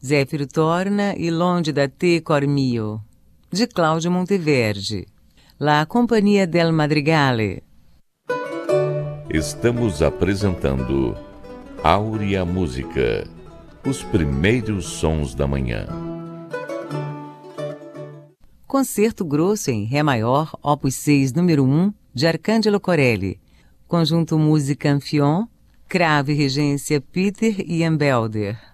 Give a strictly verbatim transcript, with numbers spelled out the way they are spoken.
Zéfiro torna e longe da te cor mio, de Cláudio Monteverde. La Companhia del Madrigale. Estamos apresentando Áurea Música, os primeiros sons da manhã. Concerto grosso em Ré maior, opus seis, número um, de Arcângelo Corelli. Conjunto Música Amphion, cravo e regência Peter Ian Belder.